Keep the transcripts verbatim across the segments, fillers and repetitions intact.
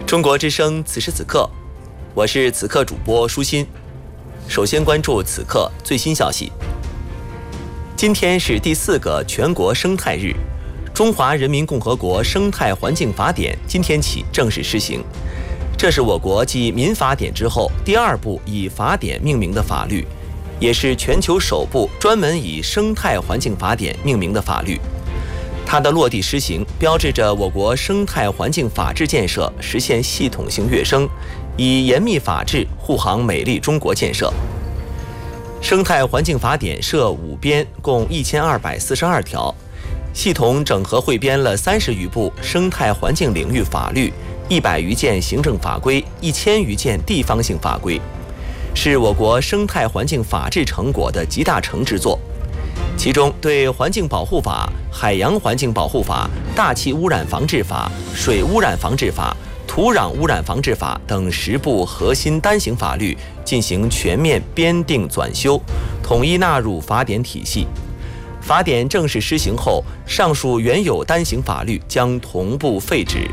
中国之声此时此刻，我是此刻主播舒心。首先关注此刻最新消息。今天是第四个全国生态日，中华人民共和国生态环境法典今天起正式施行。这是我国继民法典之后第二部以法典命名的法律，也是全球首部专门以生态环境法典命名的法律。它的落地施行，标志着我国生态环境法治建设实现系统性跃升，以严密法治护航美丽中国建设。生态环境法典设五编，共一千二百四十二条，系统整合汇编了三十余部生态环境领域法律、一百余件行政法规、一千余件地方性法规，是我国生态环境法治成果的集大成之作。其中，对环境保护法、海洋环境保护法、大气污染防治法、水污染防治法、土壤污染防治法等十部核心单行法律进行全面编订纂修，统一纳入法典体系。法典正式施行后，上述原有单行法律将同步废止。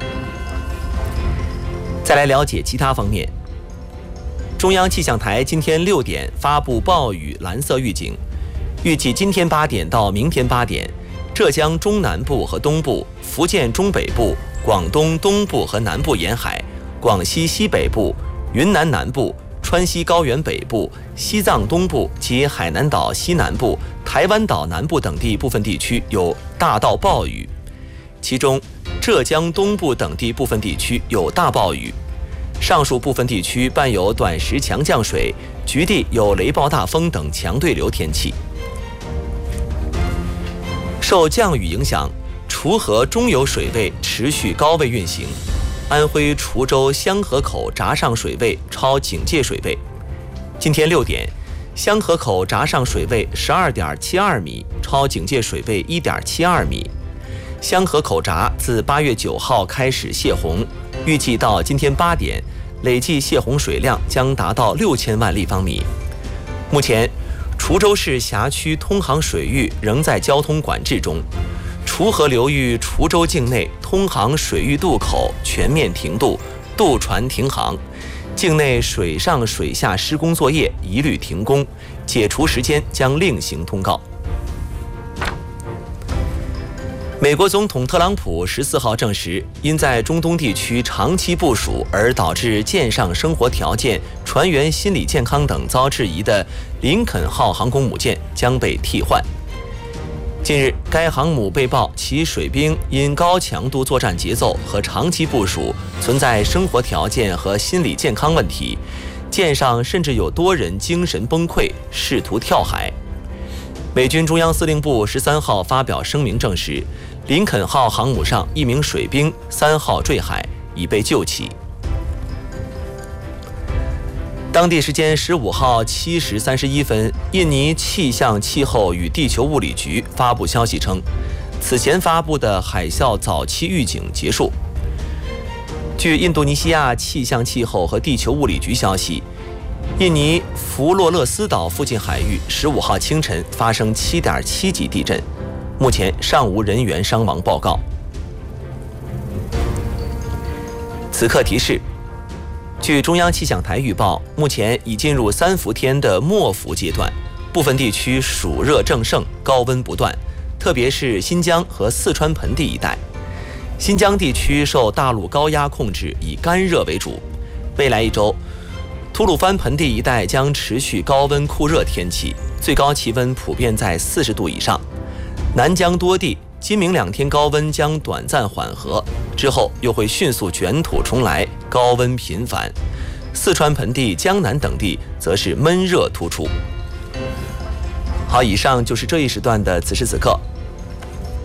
再来了解其他方面。中央气象台今天六点发布暴雨蓝色预警。预计今天八点到明天八点，浙江中南部和东部、福建中北部、广东东部和南部沿海、广西西北部、云南南部、川西高原北部、西藏东部及海南岛西南部、台湾岛南部等地部分地区有大到暴雨，其中浙江东部等地部分地区有大暴雨。上述部分地区伴有短时强降水，局地有雷暴大风等强对流天气。受降雨影响，滁河中游水位持续高位运行，安徽滁州香河口闸上水位超警戒水位。今天六点，香河口闸上水位十二点七二米，超警戒水位一点七二米。香河口闸自八月九号开始泄洪，预计到今天八点，累计泄洪水量将达到六千万立方米。目前，滁州市辖区通航水域仍在交通管制中，滁河流域滁州境内通航水域渡口全面停渡，渡船停航，境内水上水下施工作业一律停工，解除时间将另行通告。美国总统特朗普十四号证实，因在中东地区长期部署而导致舰上生活条件、船员心理健康等遭质疑的林肯号航空母舰将被替换。近日，该航母被曝其水兵因高强度作战节奏和长期部署存在生活条件和心理健康问题，舰上甚至有多人精神崩溃，试图跳海。美军中央司令部十三号发表声明证实，林肯号航母上一名水兵三号坠海，已被救起。当地时间十五号七时三十一分，印尼气象气候与地球物理局发布消息称，此前发布的海啸早期预警结束。据印度尼西亚气象气候和地球物理局消息，印尼弗洛勒斯岛附近海域十五号清晨发生七点七级地震，目前尚无人员伤亡报告。此刻提示，据中央气象台预报，目前已进入三伏天的末伏阶段，部分地区暑热正盛，高温不断，特别是新疆和四川盆地一带。新疆地区受大陆高压控制，以干热为主。未来一周，吐鲁番盆地一带将持续高温酷热天气，最高气温普遍在四十度以上。南疆多地今明两天高温将短暂缓和，之后又会迅速卷土重来，高温频繁。四川盆地、江南等地则是闷热突出。好，以上就是这一时段的此时此刻。